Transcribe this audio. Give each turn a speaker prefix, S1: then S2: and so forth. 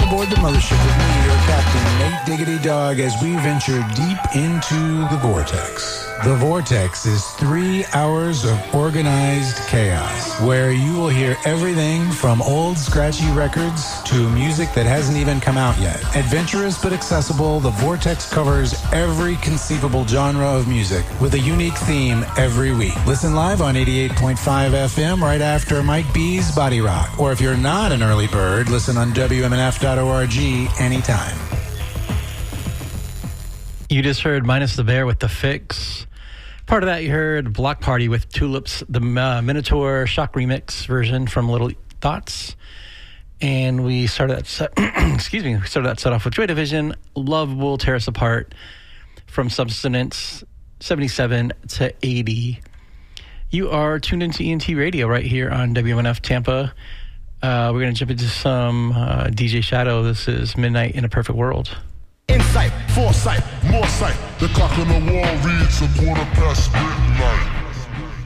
S1: aboard the mothership with me, your captain, Nate Diggity Dog, as we venture deep into the Vortex. The Vortex is 3 hours of organized chaos, where you will hear everything from old scratchy records to music that hasn't even come out yet. Adventurous but accessible, the Vortex covers every conceivable genre of music with a unique theme every week. Listen live on 88.5 FM right after Mike B's Body Rock. Or if you're not an early bird, listen on WMNF.org anytime.
S2: You just heard Minus the Bear with The Fix. Part of that you heard Block Party with Tulips, the Minotaur Shock remix version from Little Thoughts. And we started that set, we started that set off with Joy Division, Love Will Tear Us Apart from Substance 77 to 80. You are tuned into ENT Radio right here on WMNF Tampa. We're going to jump into some DJ Shadow. This is Midnight in a Perfect World.
S3: Insight, foresight, more sight. The clock on the wall reads 1:15 midnight.